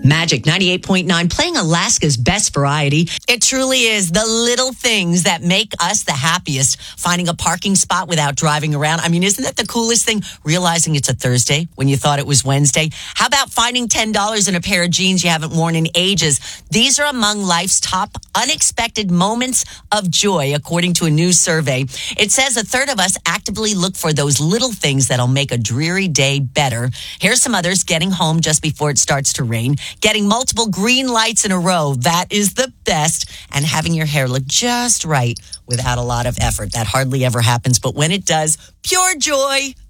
Magic 98.9, playing Alaska's best variety. It truly is the little things that make us the happiest. Finding a parking spot without driving around. I mean, isn't that the coolest thing? Realizing it's a Thursday when you thought it was Wednesday. How about finding $10 in a pair of jeans you haven't worn in ages? These are among life's top unexpected moments of joy, according to a new survey. It says a third of us actively look for those little things that'll make a dreary day better. Here's some others: getting home just before it starts to rain, getting multiple green lights in a row, that is the best, and having your hair look just right without a lot of effort. That hardly ever happens, but when it does, pure joy.